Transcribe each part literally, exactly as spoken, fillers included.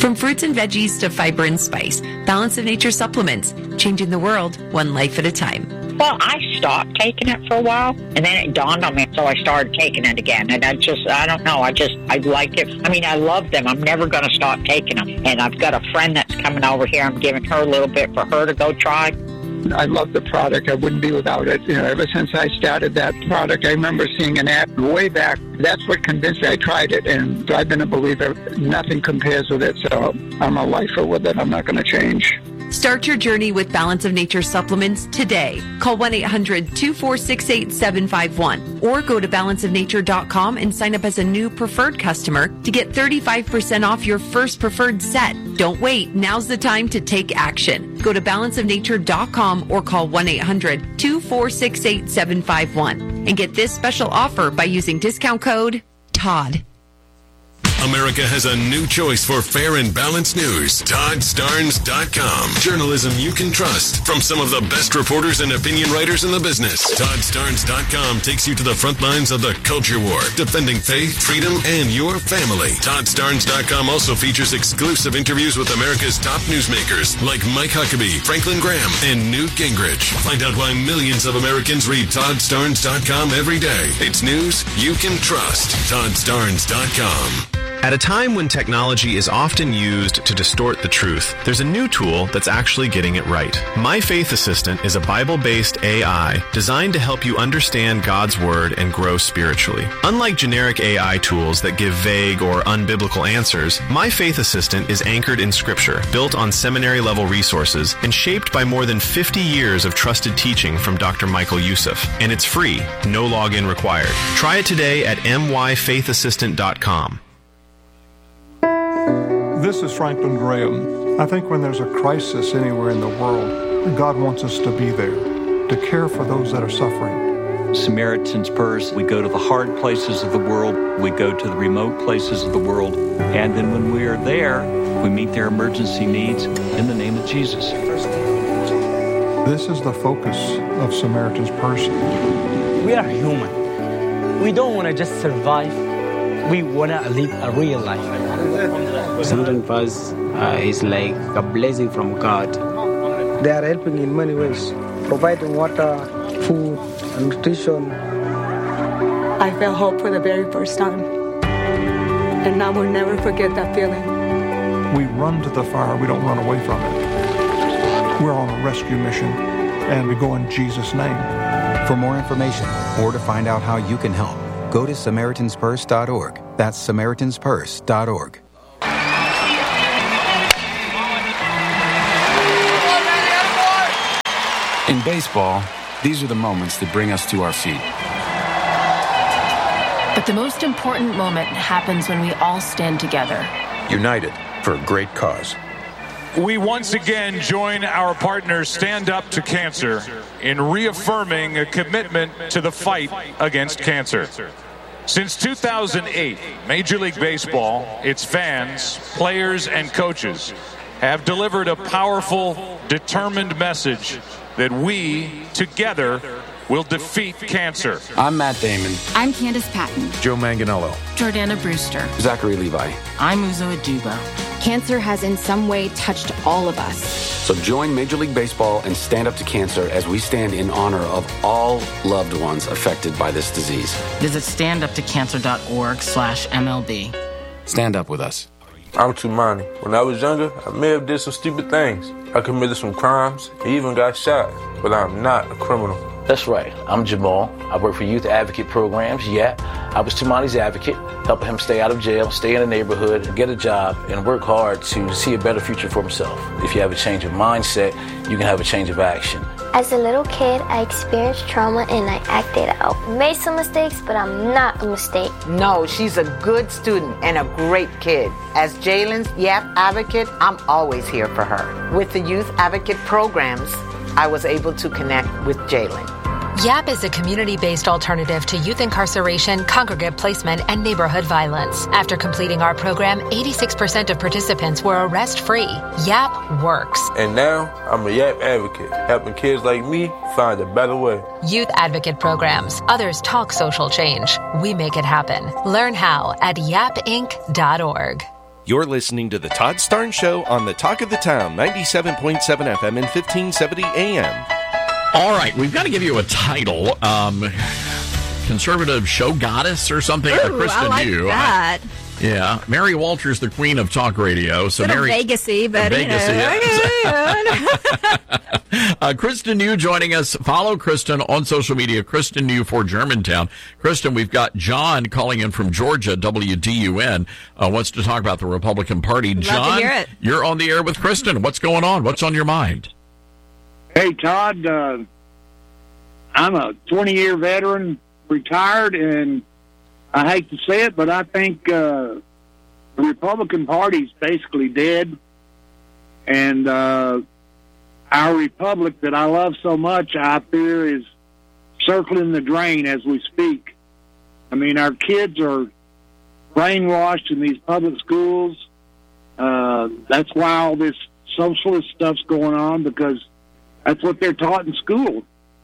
From fruits and veggies to fiber and spice, Balance of Nature supplements, changing the world one life at a time. Well, I stopped taking it for a while, and then it dawned on me, so I started taking it again. And I just, I don't know, I just, I like it. I mean, I love them. I'm never going to stop taking them. And I've got a friend that's coming over here. I'm giving her a little bit for her to go try. I love the product. I wouldn't be without it. You know, ever since I started that product, I remember seeing an ad way back. That's what convinced me. I tried it, and I've been a believer. Nothing compares with it, so I'm a lifer with it. I'm not going to change. Start your journey with Balance of Nature supplements today. Call one eight hundred two four six eight seven five one or go to balance of nature dot com and sign up as a new preferred customer to get thirty-five percent off your first preferred set. Don't wait. Now's the time to take action. Go to balance of nature dot com or call one eight hundred two four six eight seven five one and get this special offer by using discount code Todd. America has a new choice for fair and balanced news. Todd Starnes dot com. Journalism you can trust from some of the best reporters and opinion writers in the business. Todd Starnes dot com takes you to the front lines of the culture war, defending faith, freedom, and your family. Todd Starnes dot com also features exclusive interviews with America's top newsmakers like Mike Huckabee, Franklin Graham, and Newt Gingrich. Find out why millions of Americans read Todd Starnes dot com every day. It's news you can trust. Todd Starnes dot com. At a time when technology is often used to distort the truth, there's a new tool that's actually getting it right. My Faith Assistant is a Bible-based A I designed to help you understand God's Word and grow spiritually. Unlike generic A I tools that give vague or unbiblical answers, My Faith Assistant is anchored in Scripture, built on seminary-level resources, and shaped by more than fifty years of trusted teaching from Doctor Michael Youssef. And it's free, no login required. Try it today at my faith assistant dot com. This is Franklin Graham. I think when there's a crisis anywhere in the world, God wants us to be there, to care for those that are suffering. Samaritan's Purse, we go to the hard places of the world, we go to the remote places of the world, and then when we are there, we meet their emergency needs in the name of Jesus. This is the focus of Samaritan's Purse. We are human. We don't want to just survive. We want to live a real life. Samaritan's Purse uh, is like a blessing from God. They are helping in many ways, providing water, food, and nutrition. I felt hope for the very first time, and I will never forget that feeling. We run to the fire, we don't run away from it. We're on a rescue mission, and we go in Jesus' name. For more information or to find out how you can help, go to Samaritans Purse dot org. That's Samaritans Purse dot org. In baseball, these are the moments that bring us to our feet. But the most important moment happens when we all stand together. United for a great cause. We once again join our partners Stand Up to Cancer in reaffirming a commitment to the fight against cancer. Since two thousand eight, Major League Baseball, its fans, players, and coaches have delivered a powerful, determined message that we, together, will defeat cancer. I'm Matt Damon. I'm Candace Patton. Joe Manganiello. Jordana Brewster. Zachary Levi. I'm Uzo Aduba. Cancer has in some way touched all of us. So join Major League Baseball and Stand Up to Cancer as we stand in honor of all loved ones affected by this disease. Visit stand up to cancer dot org slash M L B. Stand up with us. I'm Tumani. When I was younger, I may have did some stupid things. I committed some crimes, I even got shot, but I'm not a criminal. That's right. I'm Jamal. I work for Youth Advocate Programs. Yeah, I was Tumani's advocate, helping him stay out of jail, stay in the neighborhood, get a job, and work hard to see a better future for himself. If you have a change of mindset, you can have a change of action. As a little kid, I experienced trauma and I acted out. Made some mistakes, but I'm not a mistake. No, she's a good student and a great kid. As Jalen's Y A P advocate, I'm always here for her. With the Youth Advocate Programs, I was able to connect with Jalen. Y A P is a community-based alternative to youth incarceration, congregate placement, and neighborhood violence. After completing our program, eighty-six percent of participants were arrest-free. Y A P works. And now, I'm a Y A P advocate, helping kids like me find a better way. Youth Advocate Programs. Others talk social change. We make it happen. Learn how at yap inc dot org. You're listening to The Todd Starnes Show on the Talk of the Town, ninety-seven point seven F M and fifteen seventy A M. All right, we've got to give you a title. Um, conservative show goddess or something. Ooh, uh, Kristen I like New. that. I, yeah, Mary Walters, the queen of talk radio. So Little Mary Vegas-y, but Vegas-y, you know. uh, Kristen New joining us. Follow Kristen on social media. Kristen New for Germantown. Kristen, we've got John calling in from Georgia. W D U N uh, wants to talk about the Republican Party. Love John, to hear it. You're on the air with Kristen. What's going on? What's on your mind? Hey, Todd. Uh, I'm a twenty-year veteran, retired, and I hate to say it, but I think uh, the Republican Party's basically dead. And uh, our republic that I love so much, I fear, is circling the drain as we speak. I mean, our kids are brainwashed in these public schools. Uh, that's why all this socialist stuff's going on, because that's what they're taught in school.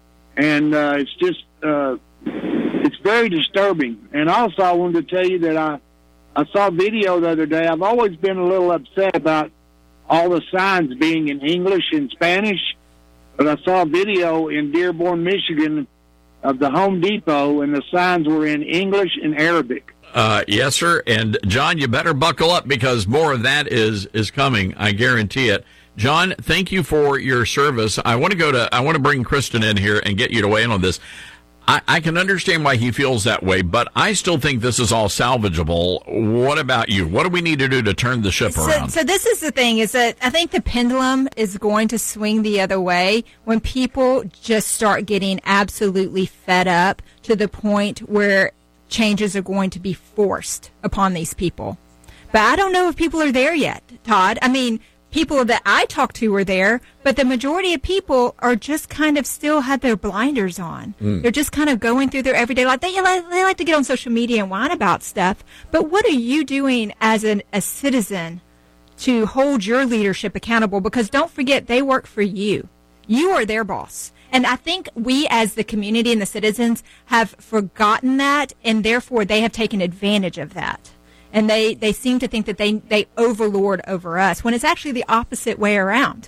And uh, it's just... Uh, It's very disturbing. And also, I wanted to tell you that I, I saw a video the other day. I've always been a little upset about all the signs being in English and Spanish, but I saw a video in Dearborn, Michigan, of the Home Depot, and the signs were in English and Arabic. Uh, yes, sir. And, John, you better buckle up because more of that is, is coming. I guarantee it. John, thank you for your service. I want to go to, I want to bring Kristen in here and get you to weigh in on this. I, I can understand why he feels that way, but I still think this is all salvageable. What about you? What do we need to do to turn the ship So, around? so this is the thing, is that I think the pendulum is going to swing the other way when people just start getting absolutely fed up to the point where changes are going to be forced upon these people. But I don't know if people are there yet, Todd. I mean, people that I talk to are there, but the majority of people are just kind of still have their blinders on. Mm. They're just kind of going through their everyday life. They, they like to get on social media and whine about stuff, but what are you doing as an, a citizen to hold your leadership accountable? Because don't forget, they work for you. You are their boss. And I think we as the community and the citizens have forgotten that, and therefore they have taken advantage of that. And they, they seem to think that they, they overlord over us when it's actually the opposite way around.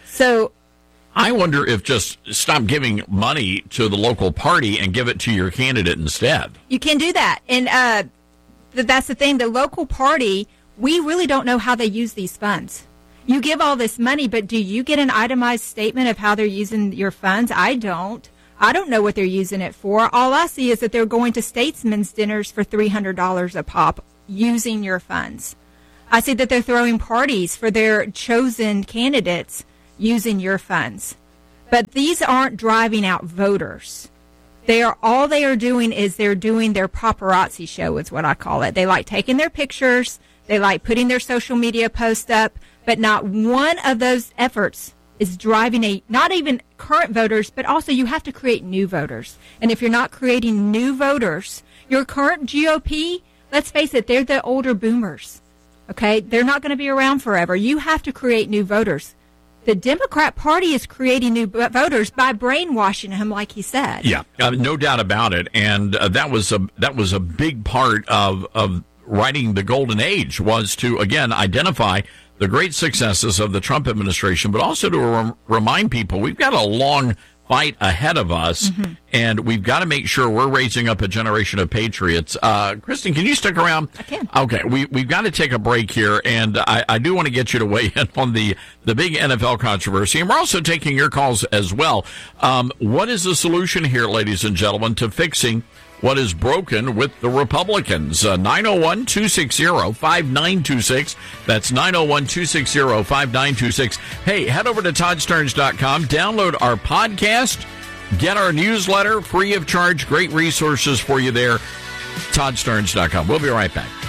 So I wonder if just stop giving money to the local party and give it to your candidate instead. You can do that. And uh, th- that's the thing. The local party, we really don't know how they use these funds. You give all this money, but do you get an itemized statement of how they're using your funds? I don't. I don't know what they're using it for. All I see is that they're going to statesmen's dinners for three hundred dollars a pop, using your funds. I see that they're throwing parties for their chosen candidates using your funds. But these aren't driving out voters. They are, all they are doing is they're doing their paparazzi show, is what I call it. They like taking their pictures, they like putting their social media posts up, but not one of those efforts is driving a, not even current voters, but also you have to create new voters. And if you're not creating new voters, your current G O P, let's face it, they're the older boomers, okay? They're not going to be around forever. You have to create new voters. The Democrat Party is creating new voters by brainwashing them, like he said. Yeah, uh, no doubt about it. And uh, that was a that was a big part of of writing the golden age, was to, again, identify the great successes of the Trump administration, but also to rem- remind people we've got a long fight ahead of us, mm-hmm. and we've got to make sure we're raising up a generation of patriots. Uh, Kristen, can you stick around? I can. Okay, we, we've got to take a break here, and I, I do want to get you to weigh in on the, the big N F L controversy, and we're also taking your calls as well. Um, what is the solution here, ladies and gentlemen, to fixing what is broken with the Republicans? Uh, nine oh one, two six zero, five nine two six. That's nine oh one, two six zero, five nine two six. Hey, head over to Todd Starnes dot com, download our podcast, get our newsletter free of charge. Great resources for you there. Todd Starnes dot com. We'll be right back.